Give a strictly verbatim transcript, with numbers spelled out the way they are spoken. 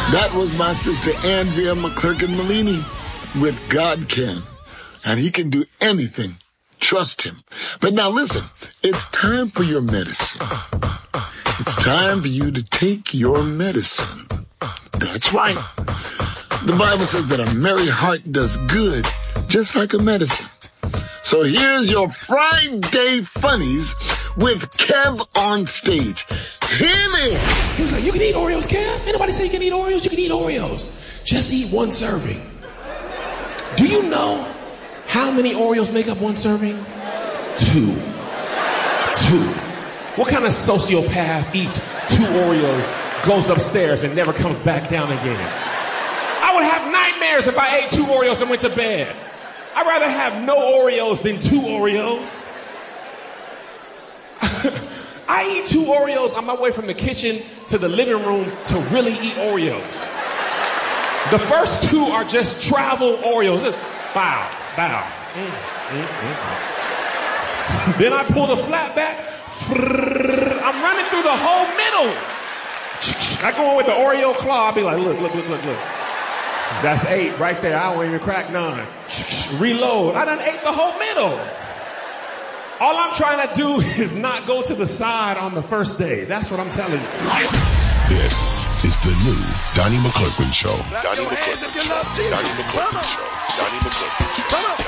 That was my sister Andrea McClurkin Malini with God Can. And he can do anything. Trust him. But now listen, it's time for your medicine. It's time for you to take your medicine. That's right. The Bible says that a merry heart does good, just like a medicine. So here's your Friday Funnies with Kev on stage. Hit it! He was like, you can eat Oreos, Kev? Ain't nobody say you can eat Oreos. You can eat Oreos. Just eat one serving. Do you know how many Oreos make up one serving? Two. Two. What kind of sociopath eats two Oreos, goes upstairs, and never comes back down again? I would have nightmares if I ate two Oreos and went to bed. I'd rather have no Oreos than two Oreos. I eat two Oreos on my way from the kitchen to the living room to really eat Oreos. The first two are just travel Oreos. Bow, bow. Mm, mm, mm. Then I pull the flap back. I'm running through the whole middle. I go in with the Oreo claw. I'll be like, look, look, look, look, look. That's eight right there. I don't even crack nine. Reload. I done ate the whole middle. All I'm trying to do is not go to the side on the first day. That's what I'm telling you. This is the new Donnie McClurkin Show. Donnie McClurkin Show. Donnie McClurkin Show. Donnie McClurkin Show.